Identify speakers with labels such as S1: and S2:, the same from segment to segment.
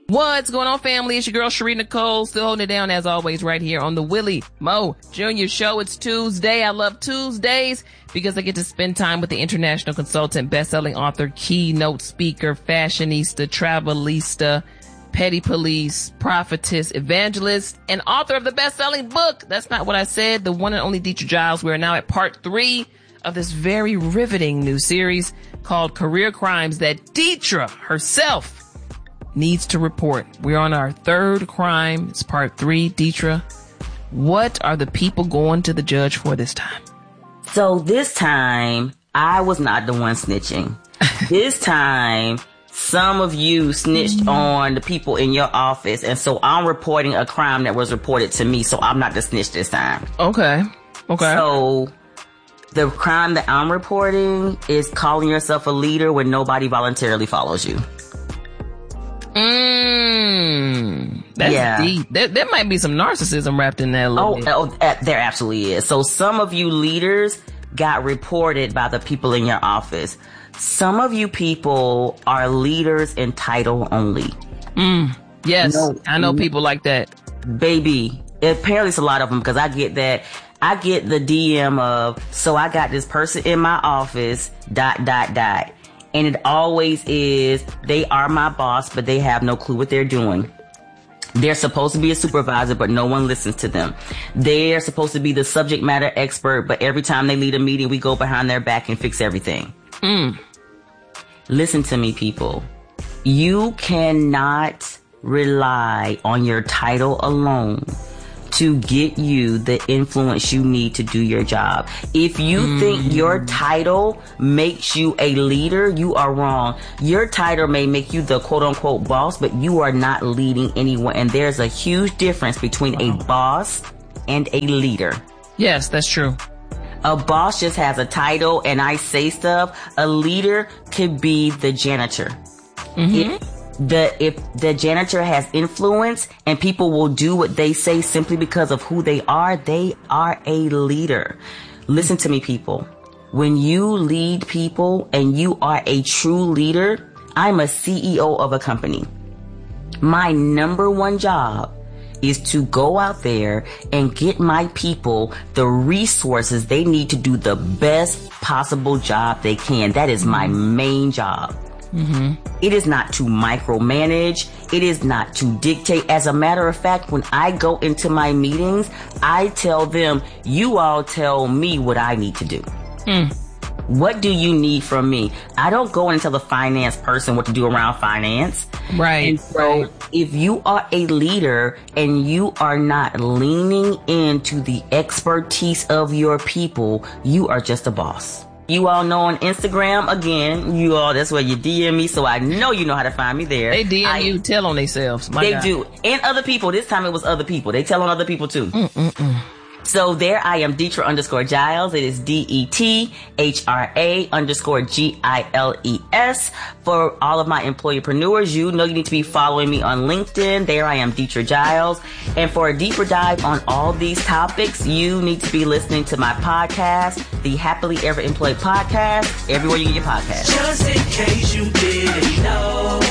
S1: What's going on, family? It's your girl, Sheree Nicole, still holding it down as always right here on the Willie Mo Jr. Show. It's Tuesday. I love Tuesdays because I get to spend time with the international consultant, best-selling author, keynote speaker, fashionista, travelista, petty police, prophetess, evangelist, and author of the best-selling book. That's not what I said. The one and only Deetra Giles. We're now at part 3 of this very riveting new series called Career Crimes that Deetra herself needs to report. We're on our 3rd crime. It's part 3. Deetra, what are the people going to the judge for this time?
S2: So this time, I was not the one snitching. This time, some of you snitched on the people in your office, and so I'm reporting a crime that was reported to me, so I'm not the snitch this time.
S1: Okay.
S2: So the crime that I'm reporting is calling yourself a leader when nobody voluntarily follows you.
S1: That's deep. There might be some narcissism wrapped in that a little bit.
S2: There absolutely is. So some of you leaders got reported by the people in your office. Some of you people are leaders in title only.
S1: Yes, I know people like that.
S2: Baby, apparently it's a lot of them, because I get that. I get the DM of, so I got this person in my office, ... And it always is, they are my boss, but they have no clue what they're doing. They're supposed to be a supervisor, but no one listens to them. They're supposed to be the subject matter expert, but every time they lead a meeting, we go behind their back and fix everything. Listen to me, people. You cannot rely on your title alone to get you the influence you need to do your job. If you think your title makes you a leader, you are wrong. Your title may make you the quote-unquote boss, but you are not leading anyone. And there's a huge difference between a boss and a leader.
S1: Yes, that's true.
S2: A boss just has a title and I say stuff. A leader could be the janitor. If the janitor has influence and people will do what they say simply because of who they are a leader. Listen to me, people. When you lead people and you are a true leader, I'm a CEO of a company. My number one job is to go out there and get my people the resources they need to do the best possible job they can. That is my main job. It is not to micromanage. It is not to dictate. As a matter of fact, when I go into my meetings, I tell them, you all tell me what I need to do. What do you need from me? I don't go and tell the finance person what to do around finance.
S1: Right.
S2: And so if you are a leader and you are not leaning into the expertise of your people, you are just a boss. You all know on Instagram, again, that's where you DM me, so I know you know how to find me there.
S1: They DM you, tell on themselves.
S2: They do. And other people. This time it was other people. They tell on other people too. So there I am, Deetra_Giles. It is DETHRA_GILES. For all of my employerpreneurs, you know you need to be following me on LinkedIn. There I am, Deetra Giles. And for a deeper dive on all these topics, you need to be listening to my podcast, the Happily Ever Employed Podcast, everywhere you get your podcast.
S3: Just in case you didn't know,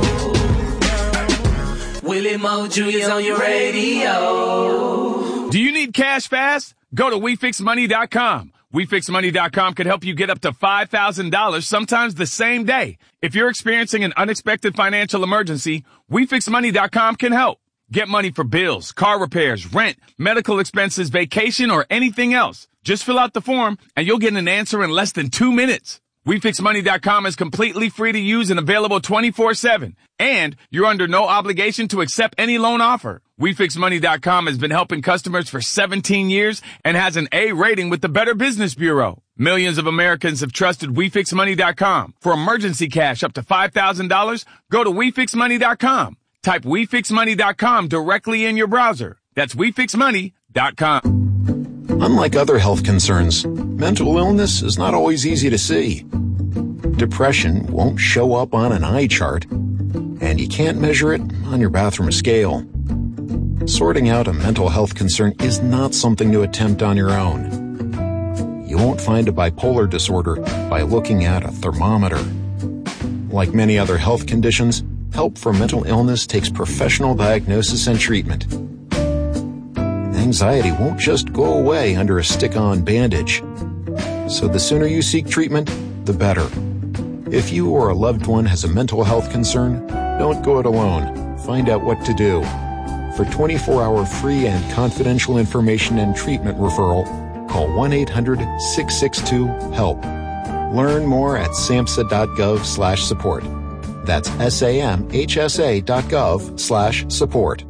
S3: Willie Mo Jr. is on your radio.
S4: Do you need cash fast? Go to WeFixMoney.com. WeFixMoney.com could help you get up to $5,000 sometimes the same day. If you're experiencing an unexpected financial emergency, WeFixMoney.com can help. Get money for bills, car repairs, rent, medical expenses, vacation, or anything else. Just fill out the form and you'll get an answer in less than 2 minutes. WeFixMoney.com is completely free to use and available 24/7. And you're under no obligation to accept any loan offer. WeFixMoney.com has been helping customers for 17 years and has an A rating with the Better Business Bureau. Millions of Americans have trusted WeFixMoney.com. For emergency cash up to $5,000, go to WeFixMoney.com. Type WeFixMoney.com directly in your browser. That's WeFixMoney.com.
S5: Unlike other health concerns, mental illness is not always easy to see. Depression won't show up on an eye chart, and you can't measure it on your bathroom scale. Sorting out a mental health concern is not something to attempt on your own. You won't find a bipolar disorder by looking at a thermometer. Like many other health conditions, Help for mental illness takes professional diagnosis and treatment. Anxiety won't just go away under a stick-on bandage. So the sooner you seek treatment, the better. If you or a loved one has a mental health concern, don't go it alone. Find out what to do. For 24-hour free and confidential information and treatment referral, call 1-800-662-HELP. Learn more at samhsa.gov/support. That's samhsa.gov/support.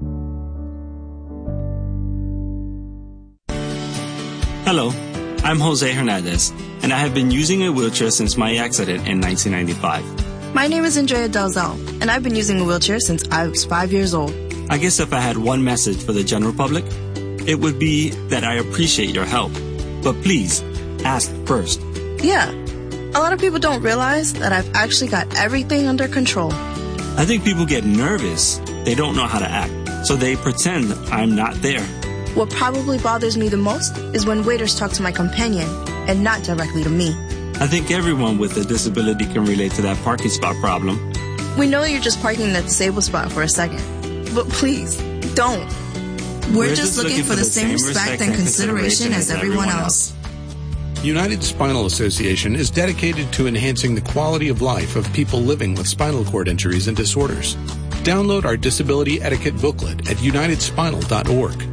S6: Hello, I'm Jose Hernandez, and I have been using a wheelchair since my accident in 1995.
S7: My name is Andrea Dalzell, and I've been using a wheelchair since I was 5 years old.
S6: I guess if I had one message for the general public, it would be that I appreciate your help. But please, ask first.
S7: Yeah. A lot of people don't realize that I've actually got everything under control.
S6: I think people get nervous. They don't know how to act, so they pretend I'm not there.
S7: What probably bothers me the most is when waiters talk to my companion and not directly to me.
S6: I think everyone with a disability can relate to that parking spot problem.
S7: We know you're just parking in the disabled spot for a second, but please, don't. We're just looking for the same respect and consideration as everyone else.
S8: United Spinal Association is dedicated to enhancing the quality of life of people living with spinal cord injuries and disorders. Download our disability etiquette booklet at unitedspinal.org.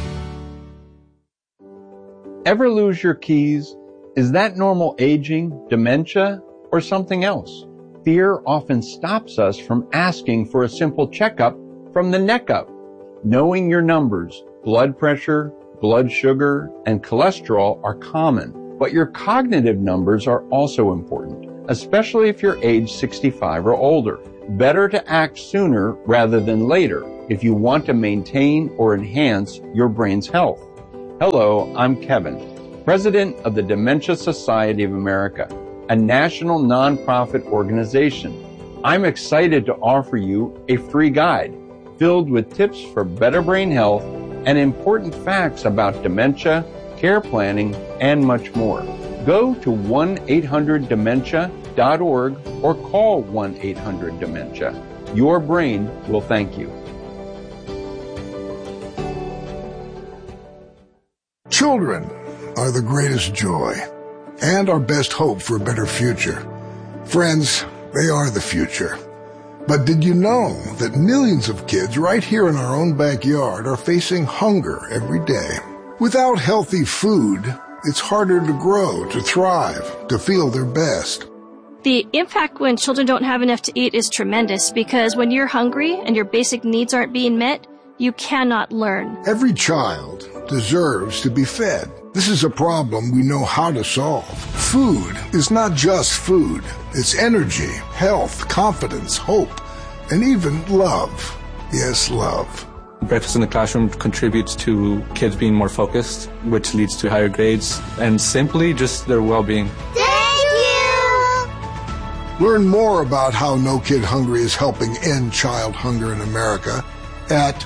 S9: Ever lose your keys? Is that normal aging, dementia, or something else? Fear often stops us from asking for a simple checkup from the neck up. Knowing your numbers, blood pressure, blood sugar, and cholesterol are common. But your cognitive numbers are also important, especially if you're age 65 or older. Better to act sooner rather than later if you want to maintain or enhance your brain's health. Hello, I'm Kevin, President of the Dementia Society of America, a national nonprofit organization. I'm excited to offer you a free guide filled with tips for better brain health and important facts about dementia, care planning, and much more. Go to 1-800-DEMENTIA.org or call 1-800-DEMENTIA. Your brain will thank you.
S10: Children are the greatest joy and our best hope for a better future. Friends, they are the future. But did you know that millions of kids right here in our own backyard are facing hunger every day? Without healthy food, it's harder to grow, to thrive, to feel their best.
S11: The impact when children don't have enough to eat is tremendous because when you're hungry and your basic needs aren't being met, you cannot learn.
S10: Every child deserves to be fed. This is a problem we know how to solve. Food is not just food. It's energy, health, confidence, hope, and even love. Yes, love.
S12: Breakfast in the classroom contributes to kids being more focused, which leads to higher grades, and simply just their well-being.
S10: Thank you! Learn more about how No Kid Hungry is helping end child hunger in America at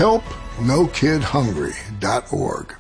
S10: helpnokidhungry.org.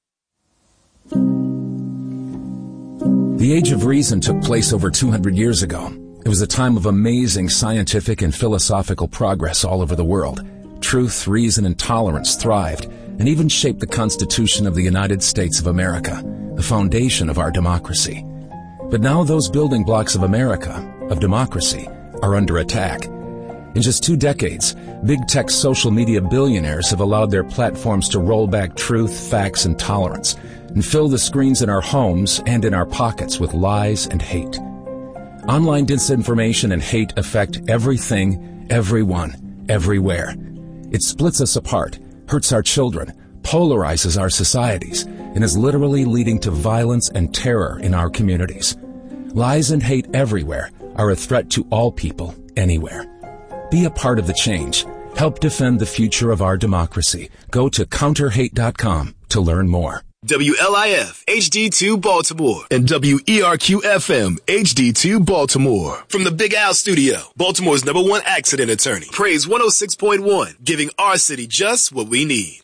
S13: The Age of Reason took place over 200 years ago. It was a time of amazing scientific and philosophical progress all over the world. Truth, reason, and tolerance thrived and even shaped the Constitution of the United States of America, the foundation of our democracy. But now those building blocks of America, of democracy, are under attack. In just 2 decades, big tech social media billionaires have allowed their platforms to roll back truth, facts, and tolerance, and fill the screens in our homes and in our pockets with lies and hate. Online disinformation and hate affect everything, everyone, everywhere. It splits us apart, hurts our children, polarizes our societies, and is literally leading to violence and terror in our communities. Lies and hate everywhere are a threat to all people, anywhere. Be a part of the change. Help defend the future of our democracy. Go to counterhate.com to learn more.
S14: WLIF HD2 Baltimore and WERQ FM HD2 Baltimore. From the Big Al Studio, Baltimore's #1 accident attorney. Praise 106.1, giving our city just what we need.